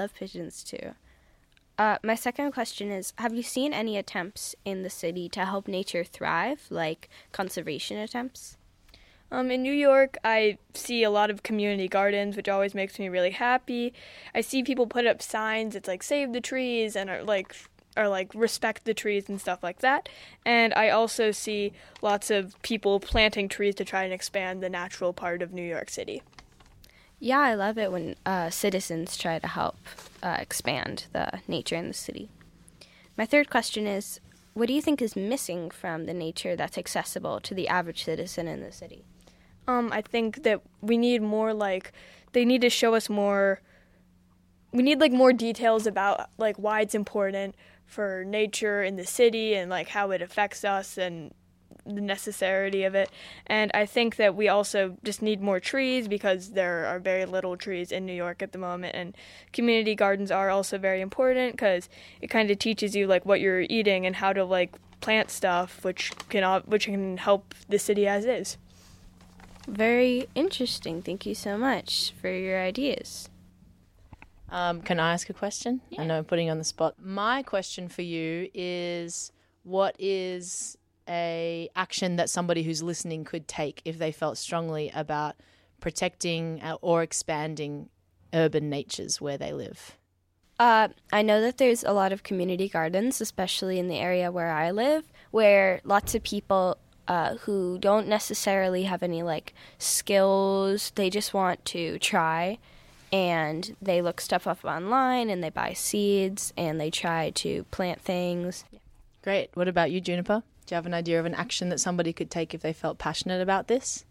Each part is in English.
love pigeons too. My second question is, have you seen any attempts in the city to help nature thrive, like conservation attempts? In New York, I see a lot of community gardens, which always makes me really happy. I see people put up signs. It's like save the trees and are like respect the trees and stuff like that. And I also see lots of people planting trees to try and expand the natural part of New York City. Yeah, I love it when citizens try to help expand the nature in the city. My third question is, what do you think is missing from the nature that's accessible to the average citizen in the city? I think that we need more, they need to show us more, we need, more details about, why it's important for nature in the city and, how it affects us and the necessity of it. And I think that we also just need more trees because there are very little trees in New York at the moment. And community gardens are also very important because it kind of teaches you, what you're eating and how to, plant stuff, which can help the city as is. Very interesting. Thank you so much for your ideas. Can I ask a question? Yeah. I know I'm putting you on the spot. My question for you is, what is a action that somebody who's listening could take if they felt strongly about protecting or expanding urban natures where they live? I know that there's a lot of community gardens, especially in the area where I live, where lots of people who don't necessarily have any skills, they just want to try, and they look stuff up online and they buy seeds and they try to plant things. Great. What about you, Juniper? Do you have an idea of an action that somebody could take if they felt passionate about this?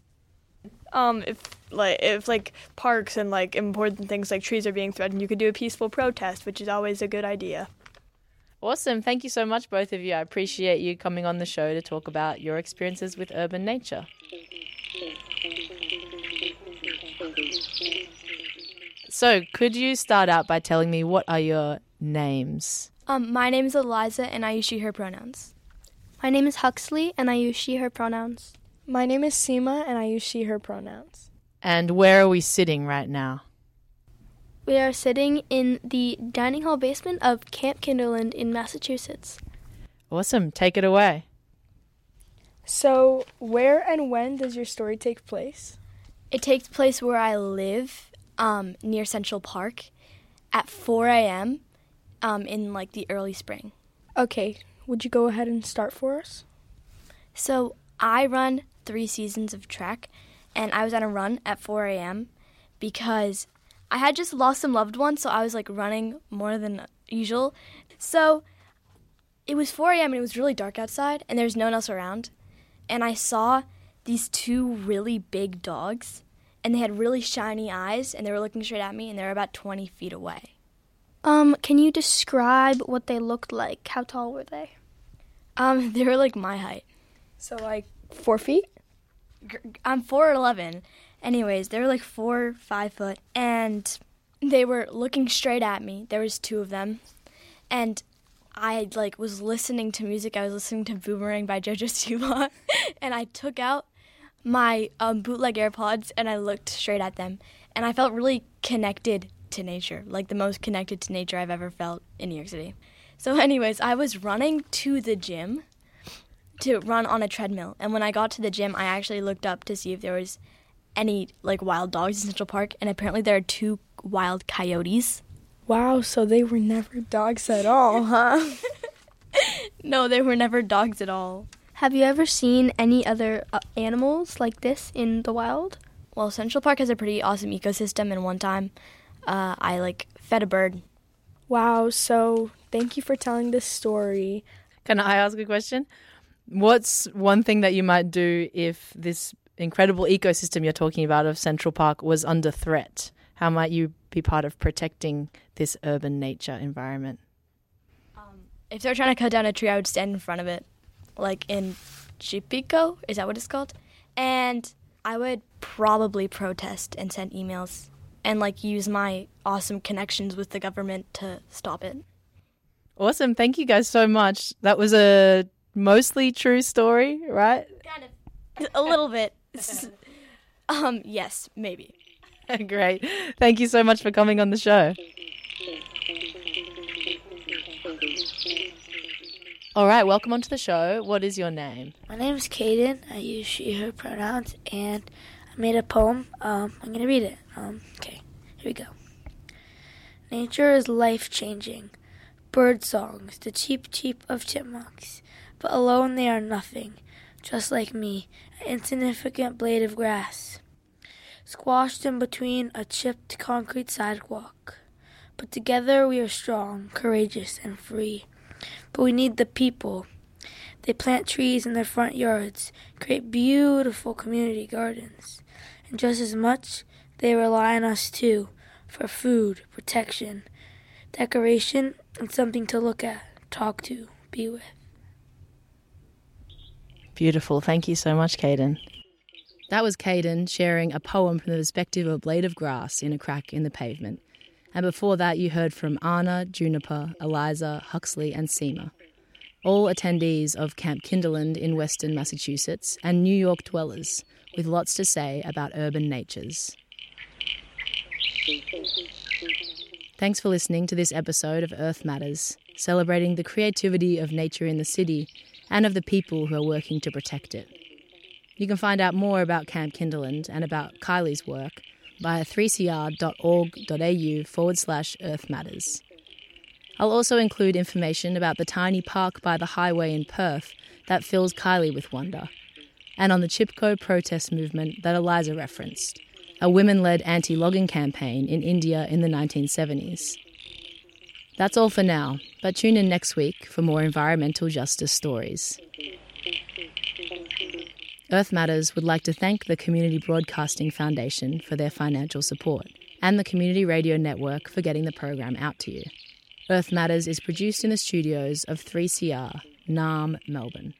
If parks and important things like trees are being threatened, you could do a peaceful protest, which is always a good idea. Awesome. Thank you so much, both of you. I appreciate you coming on the show to talk about your experiences with urban nature. So, could you start out by telling me what are your names? My name is Eliza, and I use she, her pronouns. My name is Huxley, and I use she, her pronouns. My name is Seema, and I use she, her pronouns. And where are we sitting right now? We are sitting in the dining hall basement of Camp Kinderland in Massachusetts. Awesome. Take it away. So, where and when does your story take place? It takes place where I live, near Central Park, at 4 a.m. In the early spring. Okay, would you go ahead and start for us? So, I run 3 seasons of track, and I was on a run at 4 a.m. because I had just lost some loved ones, so I was running more than usual. So it was 4 a.m. and it was really dark outside, and there was no one else around. And I saw these 2 really big dogs, and they had really shiny eyes, and they were looking straight at me, and they were about 20 feet away. Can you describe what they looked like? How tall were they? They were my height. So 4 feet? I'm 4'11". Anyways, they were 4, 5 foot, and they were looking straight at me. There was 2 of them, and I was listening to music. I was listening to Boomerang by JoJo Siwa, and I took out my bootleg AirPods and I looked straight at them, and I felt really connected to nature, the most connected to nature I've ever felt in New York City. So anyways, I was running to the gym to run on a treadmill, and when I got to the gym, I actually looked up to see if there was any wild dogs in Central Park, and apparently there are 2 wild coyotes. Wow, so they were never dogs at all, huh? No, they were never dogs at all. Have you ever seen any other animals like this in the wild? Well, Central Park has a pretty awesome ecosystem, and one time I fed a bird. Wow, so thank you for telling this story. Can I ask a question? What's one thing that you might do if this incredible ecosystem you're talking about of Central Park was under threat? How might you be part of protecting this urban nature environment? If they're trying to cut down a tree, I would stand in front of it, in Chipico, is that what it's called? And I would probably protest and send emails and use my awesome connections with the government to stop it. Awesome. Thank you guys so much. That was a mostly true story, right? Kind of. A little bit. Yes, maybe. Great. Thank you so much for coming on the show. All right, welcome onto the show. What is your name? My name is Kaden. I use she, her pronouns, and I made a poem. I'm going to read it. Okay, here we go. Nature is life-changing. Bird songs, the cheep-cheep of chipmunks. But alone they are nothing, just like me, an insignificant blade of grass, squashed in between a chipped concrete sidewalk. But together we are strong, courageous, and free. But we need the people. They plant trees in their front yards, create beautiful community gardens. And just as much, they rely on us too, for food, protection, decoration, and something to look at, talk to, be with. Beautiful. Thank you so much, Caden. That was Caden sharing a poem from the perspective of a blade of grass in a crack in the pavement. And before that, you heard from Anna, Juniper, Eliza, Huxley, and Seema, all attendees of Camp Kinderland in Western Massachusetts and New York dwellers with lots to say about urban natures. Thanks for listening to this episode of Earth Matters, celebrating the creativity of nature in the city and of the people who are working to protect it. You can find out more about Camp Kinderland and about Kylie's work via 3cr.org.au/Earth Matters. I'll also include information about the tiny park by the highway in Perth that fills Kylie with wonder, and on the Chipko protest movement that Eliza referenced, a women-led anti-logging campaign in India in the 1970s. That's all for now, but tune in next week for more environmental justice stories. Earth Matters would like to thank the Community Broadcasting Foundation for their financial support and the Community Radio Network for getting the program out to you. Earth Matters is produced in the studios of 3CR, Naarm, Melbourne.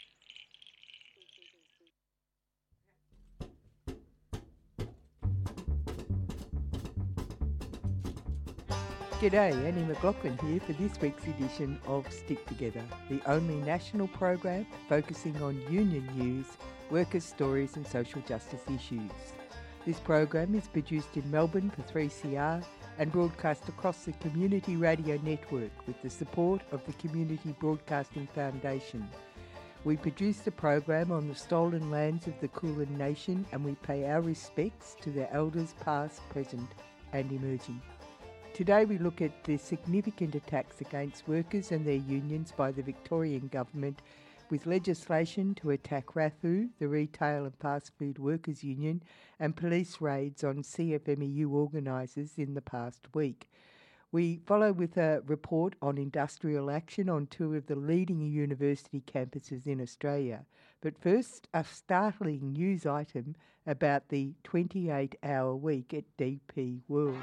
G'day, Annie McLaughlin here for this week's edition of Stick Together, the only national program focusing on union news, workers' stories and social justice issues. This program is produced in Melbourne for 3CR and broadcast across the Community Radio Network with the support of the Community Broadcasting Foundation. We produce the program on the stolen lands of the Kulin Nation and we pay our respects to their elders past, present and emerging. Today we look at the significant attacks against workers and their unions by the Victorian Government with legislation to attack RAFU, the Retail and Fast Food Workers Union, and police raids on CFMEU organisers in the past week. We follow with a report on industrial action on two of the leading university campuses in Australia. But first, a startling news item about the 28-hour week at DP World.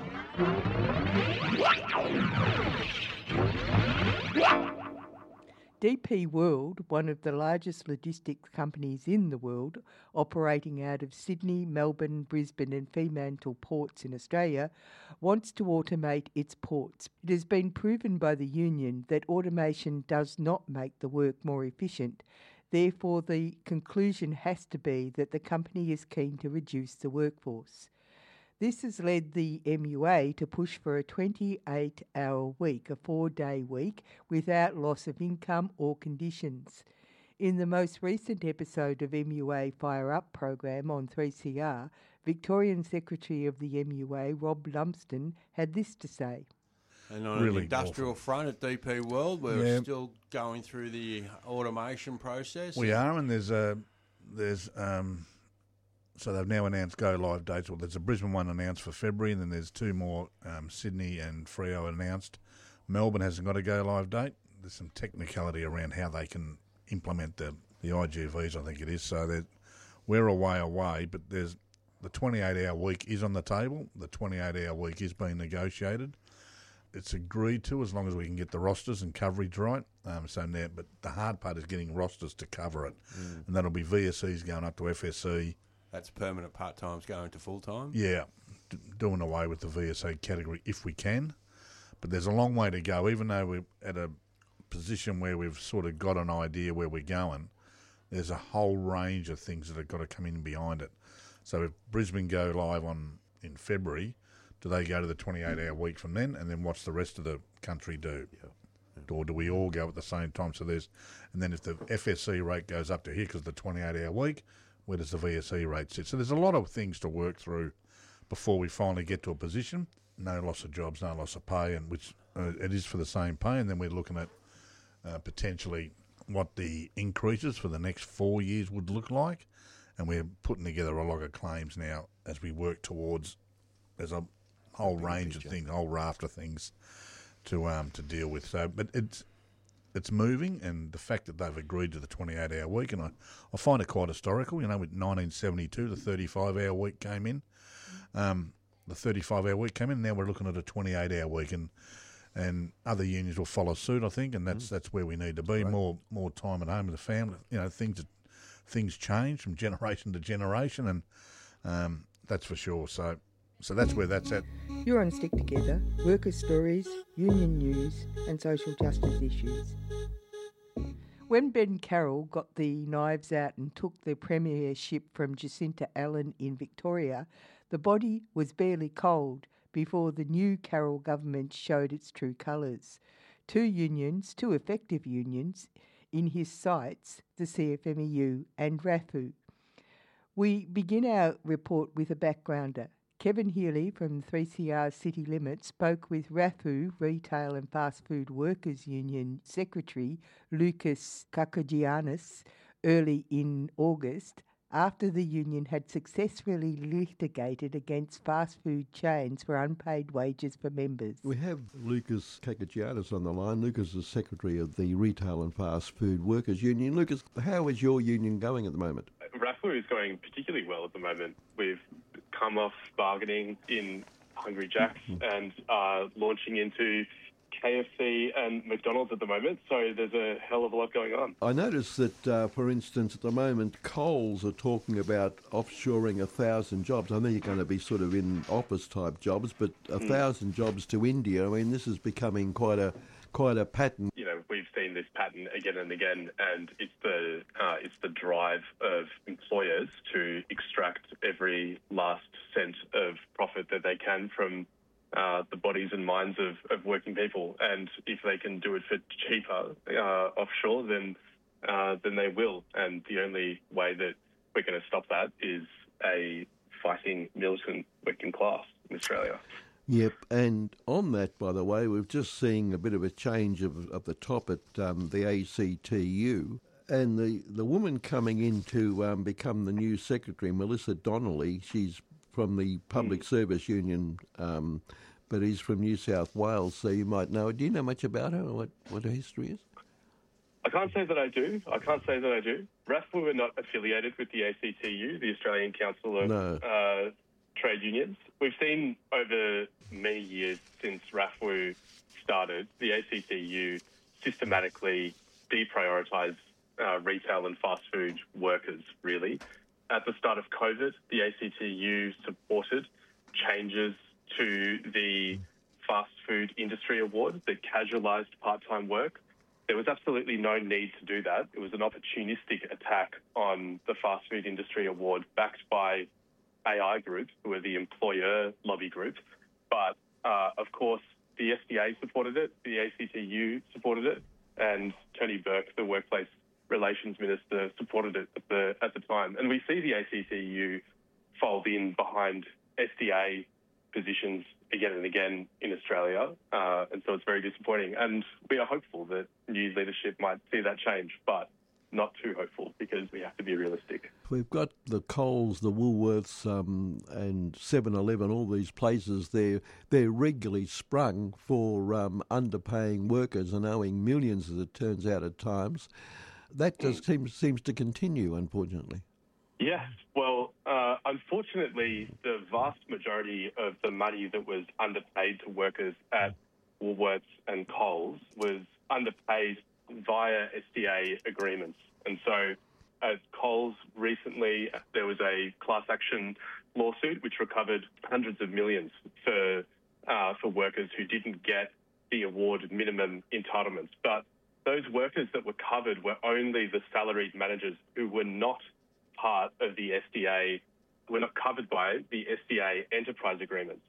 DP World, one of the largest logistics companies in the world, operating out of Sydney, Melbourne, Brisbane and Fremantle ports in Australia, wants to automate its ports. It has been proven by the union that automation does not make the work more efficient. Therefore, the conclusion has to be that the company is keen to reduce the workforce. This has led the MUA to push for a 28-hour week, a 4-day week, without loss of income or conditions. In the most recent episode of MUA Fire Up program on 3CR, Victorian Secretary of the MUA, Rob Lumsden, had this to say. And on an industrial front at DP World, we're still going through the automation process. We are, and so they've now announced go-live dates. Well, there's a Brisbane one announced for February, and then there's two more, Sydney and Freo announced. Melbourne hasn't got a go-live date. There's some technicality around how they can implement the IGVs, I think it is. So we're a way away, but the 28-hour week is on the table. The 28-hour week is being negotiated. It's agreed to as long as we can get the rosters and coverage right. But the hard part is getting rosters to cover it, and that'll be VSEs going up to FSE. That's permanent part-times going to full-time? Yeah, doing away with the VSE category if we can. But there's a long way to go. Even though we're at a position where we've sort of got an idea where we're going, there's a whole range of things that have got to come in behind it. So if Brisbane go live in February, do they go to the 28-hour week from then, and then what's the rest of the country do? Yeah. Or do we all go at the same time? So and then if the FSC rate goes up to here because of the 28-hour week, where does the VSE rate sit? So there's a lot of things to work through before we finally get to a position. No loss of jobs, no loss of pay, and which it is for the same pay. And then we're looking at potentially what the increases for the next 4 years would look like. And we're putting together a lot of claims now as we work towards. There's a whole range of things, a whole raft of things to deal with. So, but it's moving, and the fact that they've agreed to the 28-hour week, and I find it quite historical. You know, with 1972, the 35-hour week came in. The 35-hour week came in. Now we're looking at a 28-hour week, and other unions will follow suit, I think, and that's where we need to be. Right. More time at home with the family. You know, things change from generation to generation, and that's for sure. So that's where that's at. You're on Stick Together, worker stories, union news and social justice issues. When Ben Carroll got the knives out and took the premiership from Jacinta Allen in Victoria, the body was barely cold before the new Carroll government showed its true colours. Two effective unions, in his sights, the CFMEU and RAFU. We begin our report with a backgrounder. Kevin Healy from 3CR City Limits spoke with RAFU, Retail and Fast Food Workers Union Secretary Lucas Kakagiannis, early in August, after the union had successfully litigated against fast food chains for unpaid wages for members. We have Lucas Kakagiannis on the line. Lucas is Secretary of the Retail and Fast Food Workers Union. Lucas, how is your union going at the moment? RAFU is going particularly well at the moment. We've come off bargaining in Hungry Jack's and are launching into KFC and McDonald's at the moment, so there's a hell of a lot going on. I noticed that, for instance, at the moment, Coles are talking about offshoring 1,000 jobs. I know you're going to be sort of in office-type jobs, but 1,000 jobs to India, I mean, this is becoming quite a pattern. You know, we've seen this pattern again and again, and it's the drive of employers to extract every last cent of profit that they can from the bodies and minds of working people, and if they can do it for cheaper offshore, then they will. And the only way that we're going to stop that is a fighting militant working class in Australia. Yep, and on that, by the way, we've just seen a bit of a change of the top at the ACTU. And the woman coming in to become the new secretary, Melissa Donnelly, she's from the Public Service Union, but he's from New South Wales, so you might know. Do you know much about her, or what her history is? I can't say that I do. RAFU are not affiliated with the ACTU, the Australian Council of Trade Unions. We've seen over many years since RAFU started, the ACTU systematically deprioritise retail and fast food workers, really. At the start of COVID, the ACTU supported changes to the fast food industry award that casualised part-time work. There was absolutely no need to do that. It was an opportunistic attack on the fast food industry award backed by AI Group, who are the employer lobby group. But, of course, the SDA supported it, the ACTU supported it, and Tony Burke, the Workplace Relations Minister, supported it at the time. And we see the ACTU fold in behind SDA positions again and again in Australia, and so it's very disappointing. And we are hopeful that new leadership might see that change, but not too hopeful because we have to be realistic. We've got the Coles, the Woolworths, and 7-Eleven, all these places, they're regularly sprung for underpaying workers and owing millions, as it turns out at times. That just seems to continue, unfortunately. Yes. Well, unfortunately, the vast majority of the money that was underpaid to workers at Woolworths and Coles was underpaid via SDA agreements. And so at Coles recently, there was a class action lawsuit which recovered hundreds of millions for workers who didn't get the award minimum entitlements. But those workers that were covered were only the salaried managers who were not part of the SDA, were not covered by the SDA enterprise agreements.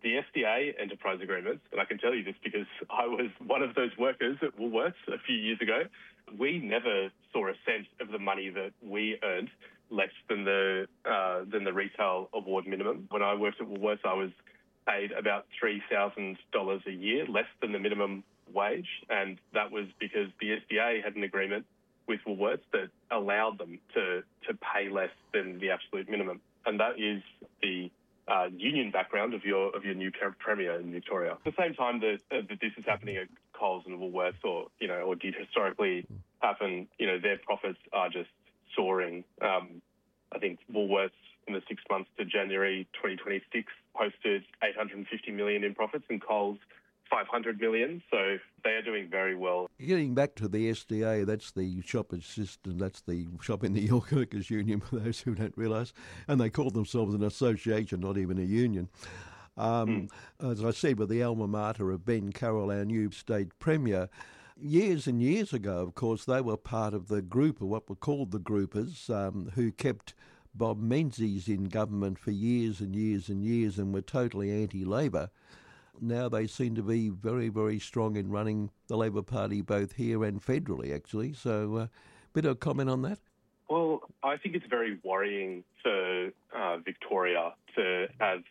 The SDA enterprise agreements, and I can tell you this because I was one of those workers at Woolworths a few years ago, we never saw a cent of the money that we earned less than the retail award minimum. When I worked at Woolworths, I was paid about $3,000 a year, less than the minimum wage, and that was because the SDA had an agreement with Woolworths that allowed them to pay less than the absolute minimum, and that is the union background of your new Premier in Victoria. At the same time that this is happening at Coles and Woolworths, or did historically happen, their profits are just soaring. I think Woolworths in the 6 months to January 2026 posted $850 million in profits, and Coles $500 million. So they are doing very well. Getting back to the SDA, that's the shop assistant, that's the Shop in New York Workers Union, for those who don't realise, and they call themselves an association, not even a union. As I said, with the alma mater of Ben Carroll, our new state premier, years and years ago, of course, they were part of the group, or what were called the groupers, who kept Bob Menzies in government for years and years and years and were totally anti-Labor. Now they seem to be very, very strong in running the Labor Party both here and federally, actually. So, bit of comment on that? Well, I think it's very worrying for Victoria to have,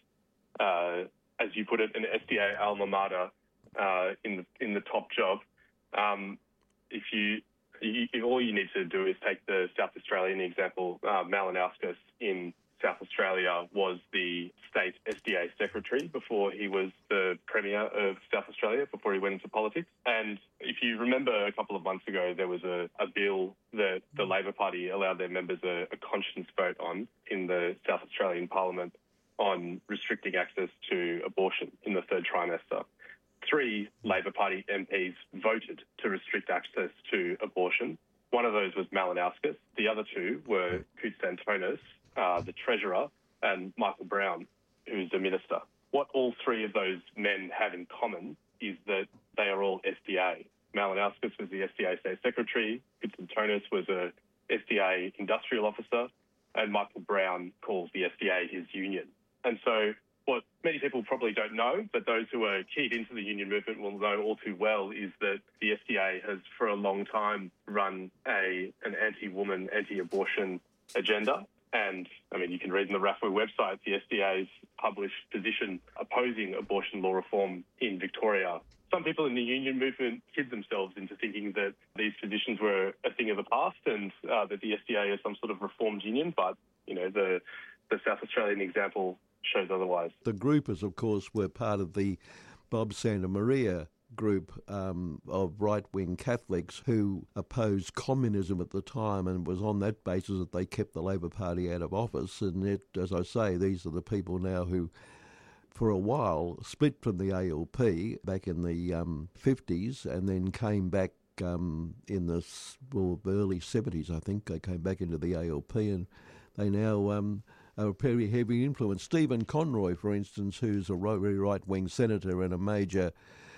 as you put it, an SDA alma mater in the top job. If all you need to do is take the South Australian example, Malinauskas in South Australia was the state SDA secretary before he was the Premier of South Australia, before he went into politics. And if you remember a couple of months ago, there was a bill that the Labor Party allowed their members a conscience vote on in the South Australian Parliament on restricting access to abortion in the third trimester. 3 Labor Party MPs voted to restrict access to abortion. One of those was Malinauskas. The other 2 were Koutsantonis, the Treasurer, and Michael Brown, who's the Minister. What all 3 of those men have in common is that they are all SDA. Malinauskas was the SDA State Secretary, Koutsantonis was a SDA Industrial Officer, and Michael Brown calls the SDA his union. And so what many people probably don't know, but those who are keyed into the union movement will know all too well, is that the SDA has for a long time run an anti-woman, anti-abortion agenda. And, I mean, you can read in the RAFWU website the SDA's published position opposing abortion law reform in Victoria. Some people in the union movement kid themselves into thinking that these positions were a thing of the past and that the SDA is some sort of reformed union, but, the South Australian example shows otherwise. The groupers, of course, were part of the Bob Santa Maria group of right-wing Catholics who opposed communism at the time, and it was on that basis that they kept the Labor Party out of office. And yet, as I say, these are the people now who, for a while, split from the ALP back in the 50s and then came back in the early 70s, I think. They came back into the ALP and they now are a very heavy influence. Stephen Conroy, for instance, who's a very right-wing senator and a major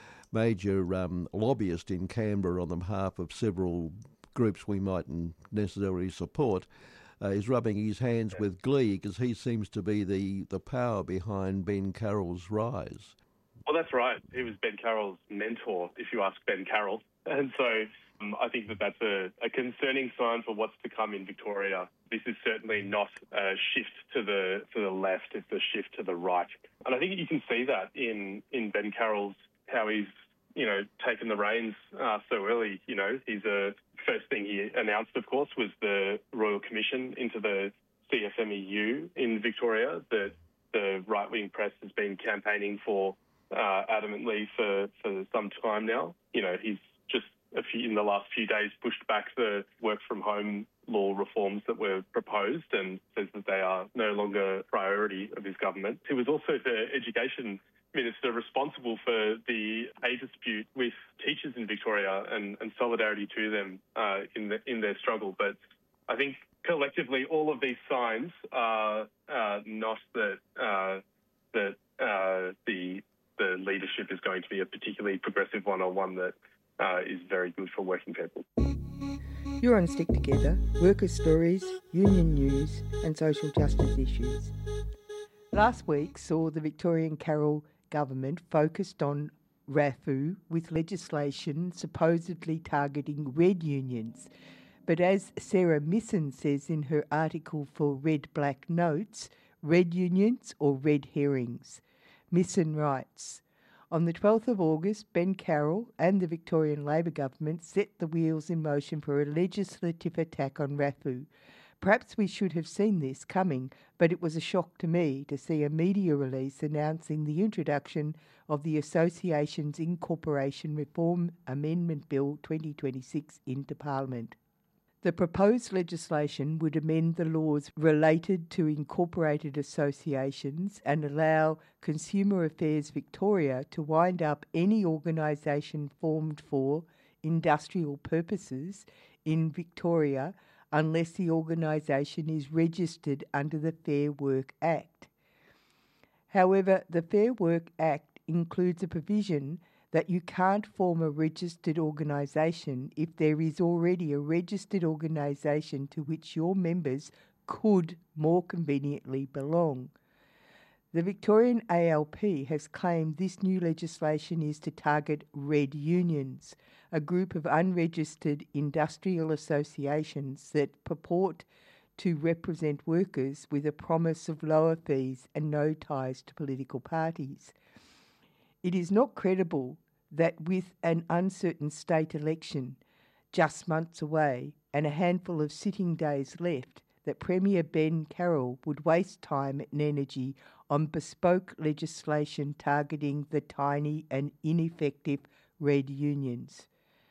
lobbyist in Canberra on the behalf of several groups we mightn't necessarily support, is rubbing his hands with glee because he seems to be the power behind Ben Carroll's rise. Well, that's right. He was Ben Carroll's mentor, if you ask Ben Carroll. And so I think that's a concerning sign for what's to come in Victoria. This is certainly not a shift to the left, it's a shift to the right. And I think you can see that in Ben Carroll's, how he's, taken the reins so early. First thing he announced, of course, was the Royal Commission into the CFMEU in Victoria that the right-wing press has been campaigning for adamantly for some time now. He's just in the last few days pushed back the work-from-home law reforms that were proposed and says that they are no longer a priority of his government. He was also the Education Minister responsible for the pay dispute with teachers in Victoria and solidarity to them in their struggle. But I think collectively all of these signs are not that the leadership is going to be a particularly progressive one or one that is very good for working people. You're on Stick Together, workers' stories, union news and social justice issues. Last week saw the Victorian Carol government focused on RAFU with legislation supposedly targeting red unions. But as Sarah Misson says in her article for Red Black Notes, red unions or red herrings. Misson writes, on the 12th of August, Ben Carroll and the Victorian Labor government set the wheels in motion for a legislative attack on RAFU. Perhaps we should have seen this coming, but it was a shock to me to see a media release announcing the introduction of the Associations Incorporation Reform Amendment Bill 2026 into Parliament. The proposed legislation would amend the laws related to incorporated associations and allow Consumer Affairs Victoria to wind up any organisation formed for industrial purposes in Victoria unless the organisation is registered under the Fair Work Act. However, the Fair Work Act includes a provision that you can't form a registered organisation if there is already a registered organisation to which your members could more conveniently belong. The Victorian ALP has claimed this new legislation is to target red unions, a group of unregistered industrial associations that purport to represent workers with a promise of lower fees and no ties to political parties. It is not credible that with an uncertain state election just months away and a handful of sitting days left, that Premier Ben Carroll would waste time and energy on bespoke legislation targeting the tiny and ineffective red unions.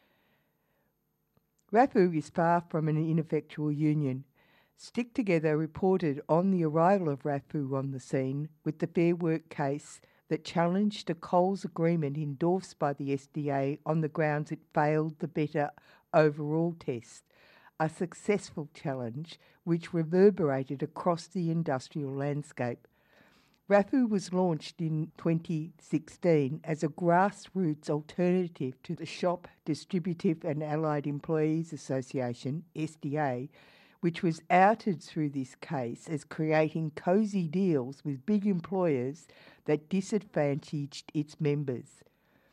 RAFU is far from an ineffectual union. Stick Together reported on the arrival of RAFU on the scene with the Fair Work case that challenged a Coles agreement endorsed by the SDA on the grounds it failed the better overall test, a successful challenge which reverberated across the industrial landscape. RAFU was launched in 2016 as a grassroots alternative to the Shop, Distributive and Allied Employees Association, SDA, which was outed through this case as creating cosy deals with big employers that disadvantaged its members.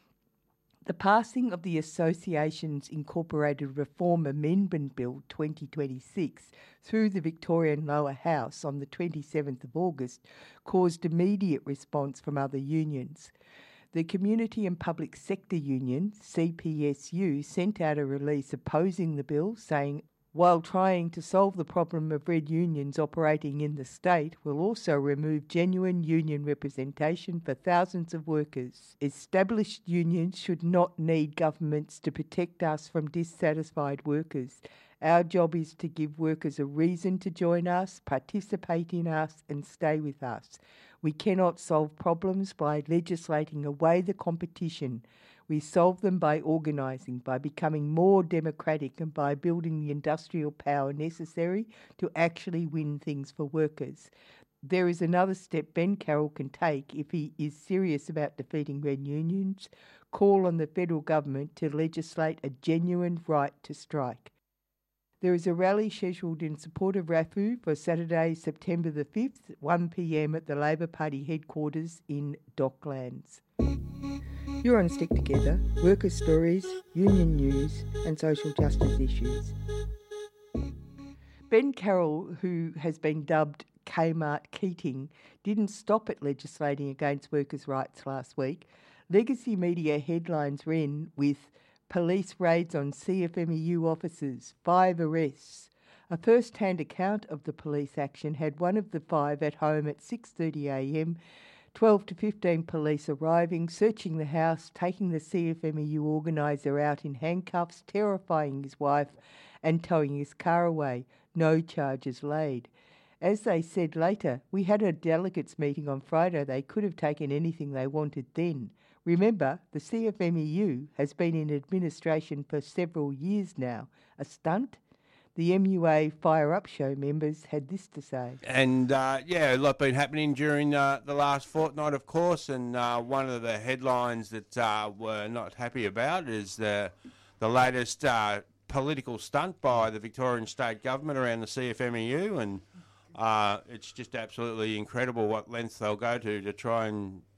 The passing of the Associations Incorporated Reform Amendment Bill 2026 through the Victorian Lower House on the 27th of August caused immediate response from other unions. The Community and Public Sector Union, CPSU, sent out a release opposing the bill, saying, while trying to solve the problem of red unions operating in the state will also remove genuine union representation for thousands of workers. Established unions should not need governments to protect us from dissatisfied workers. Our job is to give workers a reason to join us, participate in us and stay with us. We cannot solve problems by legislating away the competition. We solve them by organising, by becoming more democratic and by building the industrial power necessary to actually win things for workers. There is another step Ben Carroll can take if he is serious about defeating red unions. Call on the federal government to legislate a genuine right to strike. There is a rally scheduled in support of RAFU for Saturday, September the 5th, 1 p.m. at the Labor Party headquarters in Docklands. You're on Stick Together, worker stories, union news and social justice issues. Ben Carroll, who has been dubbed Kmart Keating, didn't stop at legislating against workers' rights last week. Legacy media headlines ran with police raids on CFMEU officers, 5 arrests. A first-hand account of the police action had one of the 5 at home at 6:30am, 12 to 15 police arriving, searching the house, taking the CFMEU organiser out in handcuffs, terrifying his wife and towing his car away. No charges laid. As they said later, we had a delegates meeting on Friday. They could have taken anything they wanted then. Remember, the CFMEU has been in administration for several years now. A stunt? The MUA Fire Up Show members had this to say. And, a lot been happening during the last fortnight, of course, and one of the headlines that we're not happy about is the latest political stunt by the Victorian State Government around the CFMEU, and it's just absolutely incredible what lengths they'll go to try and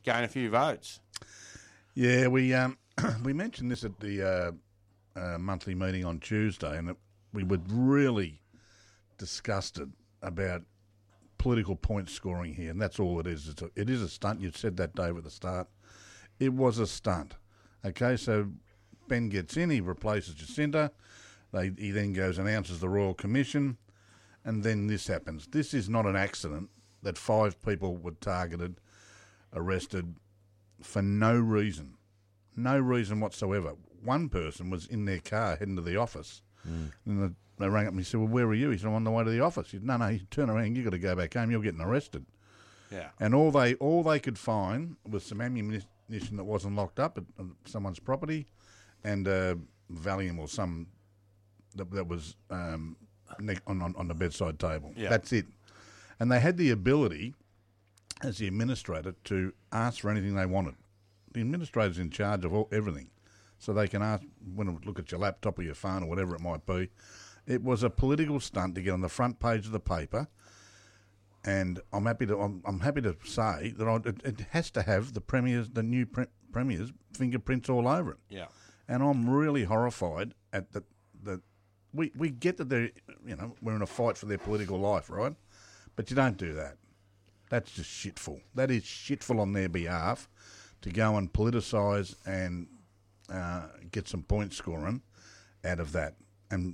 gain a few votes. Yeah, we we mentioned this at the monthly meeting on Tuesday, and we were really disgusted about political point scoring here, and that's all it is. It is a stunt. You said that, Dave, at the start. It was a stunt. Okay, so Ben gets in, he replaces Jacinta. He then goes and announces the Royal Commission, and then this happens. This is not an accident that 5 people were targeted, arrested, for no reason. No reason whatsoever. One person was in their car heading to the office, and they rang up and he said, well, where are you? He said, I'm on the way to the office. He said, no, you turn around, you've got to go back home, you're getting arrested. Yeah. And all they could find was some ammunition that wasn't locked up at someone's property, and Valium or some that was on the bedside table. Yeah. That's it. And they had the ability, as the administrator, to ask for anything they wanted. The administrator's in charge of everything. So they can ask, look at your laptop or your phone or whatever it might be. It was a political stunt to get on the front page of the paper, and I'm happy to say that it has to have the new premier's fingerprints all over it. Yeah. And I'm really horrified at that. We get that we're in a fight for their political life, right? But you don't do that. That's just shitful. That is shitful on their behalf to go and politicise and get some point scoring out of that, and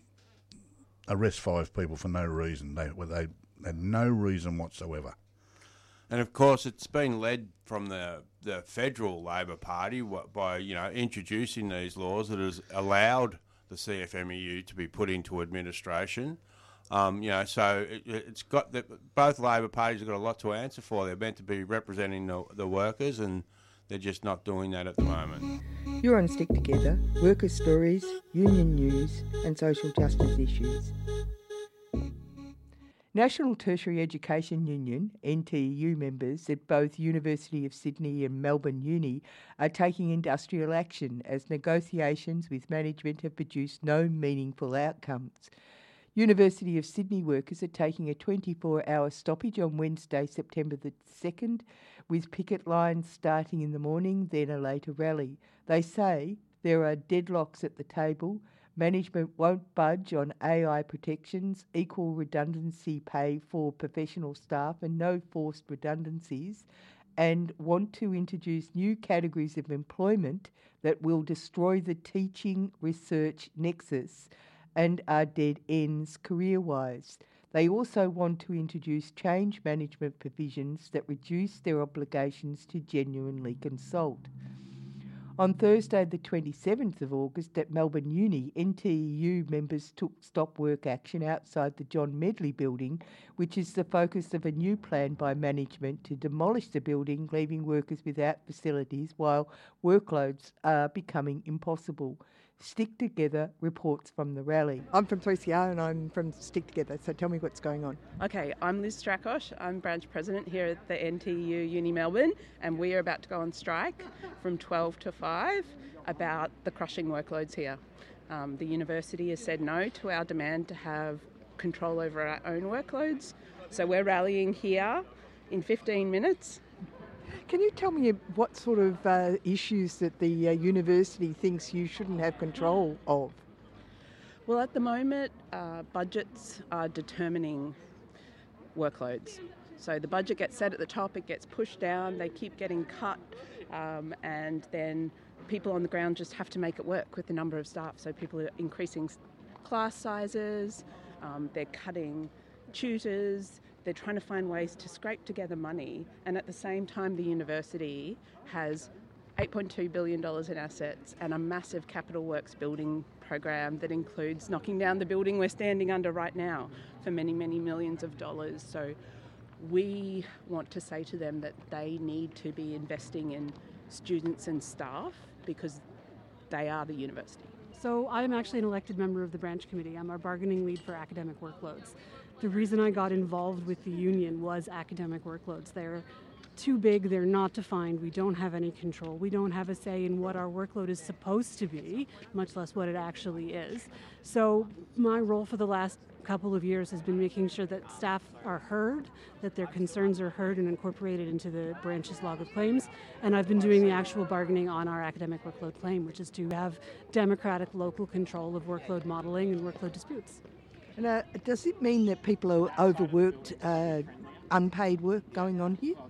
arrest 5 people for no reason. They had no reason whatsoever. And of course, it's been led from the federal Labor Party by introducing these laws that has allowed the CFMEU to be put into administration. So it's got both Labor parties have got a lot to answer for. They're meant to be representing the workers, and they're just not doing that at the moment. You're on Stick Together, worker stories, union news and social justice issues. National Tertiary Education Union, NTEU members at both University of Sydney and Melbourne Uni are taking industrial action as negotiations with management have produced no meaningful outcomes. University of Sydney workers are taking a 24-hour stoppage on Wednesday, September the 2nd, with picket lines starting in the morning, then a later rally. They say there are deadlocks at the table, management won't budge on AI protections, equal redundancy pay for professional staff and no forced redundancies, and want to introduce new categories of employment that will destroy the teaching research nexus and are dead ends career-wise. They also want to introduce change management provisions that reduce their obligations to genuinely consult. On Thursday the 27th of August at Melbourne Uni, NTEU members took stop work action outside the John Medley building, which is the focus of a new plan by management to demolish the building, leaving workers without facilities while workloads are becoming impossible. Stick Together reports from the rally. I'm from 3CR and I'm from Stick Together, so tell me what's going on. Okay, I'm Liz Strakosh. I'm branch president here at the NTEU Uni Melbourne, and we are about to go on strike from 12 to 5 about the crushing workloads here. The university has said no to our demand to have control over our own workloads, so we're rallying here in 15 minutes. Can you tell me what sort of issues that the university thinks you shouldn't have control of? Well, at the moment, budgets are determining workloads. So the budget gets set at the top, it gets pushed down, they keep getting cut, and then people on the ground just have to make it work with the number of staff. So people are increasing class sizes, they're cutting tutors, they're trying to find ways to scrape together money, and at the same time the university has $8.2 billion in assets and a massive capital works building program that includes knocking down the building we're standing under right now for many, many millions of dollars. So we want to say to them that they need to be investing in students and staff because they are the university. So I'm actually an elected member of the branch committee. I'm our bargaining lead for academic workloads. The reason I got involved with the union was academic workloads. They're too big, they're not defined, we don't have any control, we don't have a say in what our workload is supposed to be, much less what it actually is. So my role for the last couple of years has been making sure that staff are heard, that their concerns are heard and incorporated into the branch's log of claims, and I've been doing the actual bargaining on our academic workload claim, which is to have democratic local control of workload modeling and workload disputes. And does it mean that people are overworked, unpaid work going on here?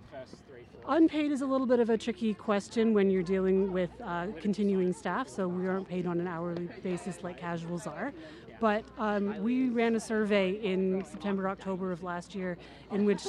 Unpaid is a little bit of a tricky question when you're dealing with continuing staff, so we aren't paid on an hourly basis like casuals are. But we ran a survey in September, October of last year in which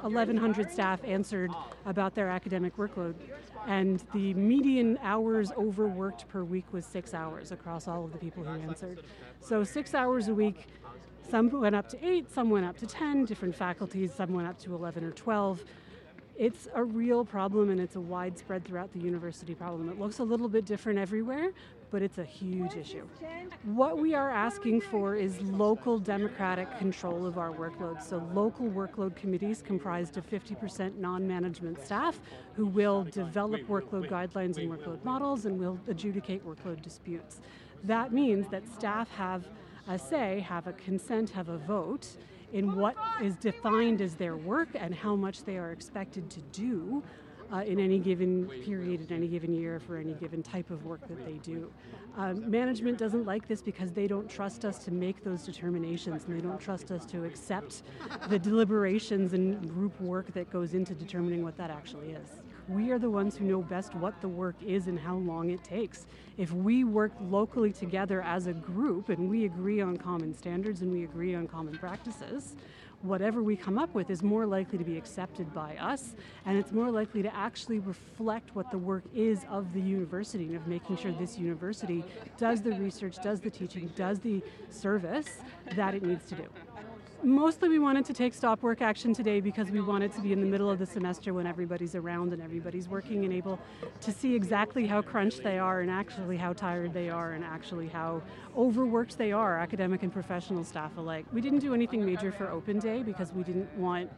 1,100 staff answered about their academic workload. And the median hours overworked per week was 6 hours across all of the people who answered. So 6 hours a week, some went up to 8, some went up to 10, different faculties, some went up to 11 or 12. It's a real problem, and it's a widespread throughout the university problem. It looks a little bit different everywhere, but it's a huge issue. What we are asking for is local democratic control of our workload. So local workload committees comprised of 50% non-management staff who will develop workload guidelines and workload models and will adjudicate workload disputes. That means that staff have a say, have a consent, have a vote in what is defined as their work and how much they are expected to do in any given period, in any given year, for any given type of work that they do. Management doesn't like this because they don't trust us to make those determinations, and they don't trust us to accept the deliberations and group work that goes into determining what that actually is. We are the ones who know best what the work is and how long it takes. If we work locally together as a group and we agree on common standards and we agree on common practices, whatever we come up with is more likely to be accepted by us, and it's more likely to actually reflect what the work is of the university and of making sure this university does the research, does the teaching, does the service that it needs to do. Mostly we wanted to take stop work action today because we wanted to be in the middle of the semester when everybody's around and everybody's working and able to see exactly how crunched they are and actually how tired they are and actually how overworked they are, academic and professional staff alike. We didn't do anything major for Open Day because we didn't want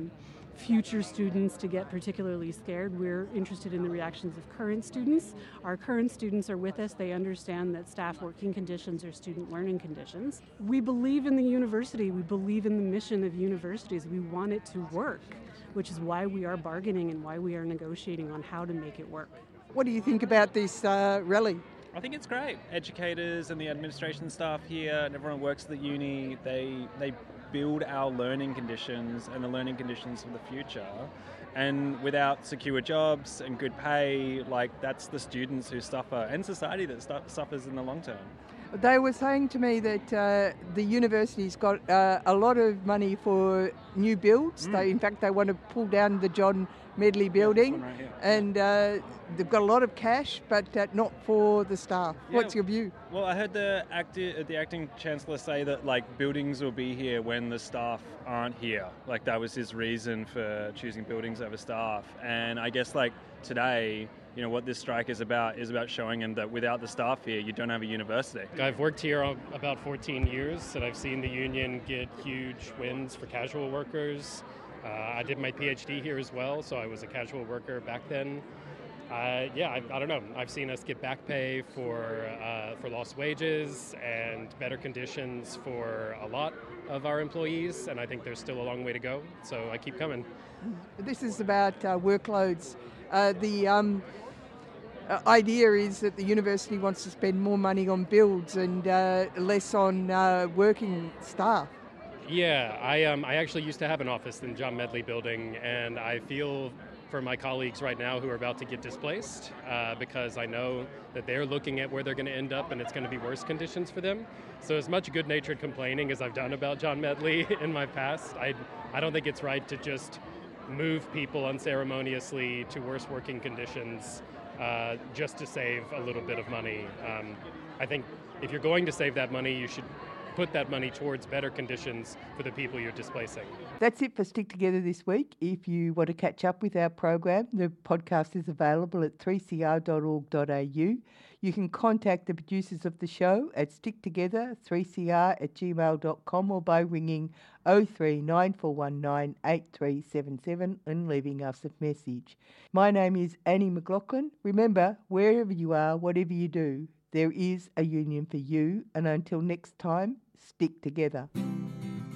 future students to get particularly scared. We're interested in the reactions of current students. Our current students are with us. They understand that staff working conditions are student learning conditions. We believe in the university. We believe in the mission of universities. We want it to work, which is why we are bargaining and why we are negotiating on how to make it work. What do you think about this rally? I think it's great. Educators and the administration staff here and everyone who works at the uni, they build our learning conditions and the learning conditions for the future. And without secure jobs and good pay, that's the students who suffer and society that suffers in the long term. They were saying to me that the university's got a lot of money for new builds. In fact, they want to pull down the John Medley building, right here. And they've got a lot of cash, but not for the staff. What's your view? Well, I heard the acting chancellor say that buildings will be here when the staff aren't here. That was his reason for choosing buildings over staff. And I guess today, what this strike is about showing them that without the staff here, you don't have a university. I've worked here about 14 years, and I've seen the union get huge wins for casual workers. I did my PhD here as well, so I was a casual worker back then. I don't know. I've seen us get back pay for lost wages and better conditions for a lot of our employees, and I think there's still a long way to go, so I keep coming. This is about workloads. The idea is that the university wants to spend more money on builds and less on working staff. Yeah, I actually used to have an office in John Medley building, and I feel for my colleagues right now who are about to get displaced because I know that they're looking at where they're going to end up and it's going to be worse conditions for them. So as much good-natured complaining as I've done about John Medley in my past, I don't think it's right to just move people unceremoniously to worse working conditions just to save a little bit of money. I think if you're going to save that money, you should put that money towards better conditions for the people you're displacing. That's it for Stick Together this week. If you want to catch up with our program, the podcast is available at 3cr.org.au. You can contact the producers of the show at sticktogether3cr@gmail.com or by ringing 0394198377 and leaving us a message. My name is Annie McLaughlin. Remember, wherever you are, whatever you do, there is a union for you, and until next time, stick together.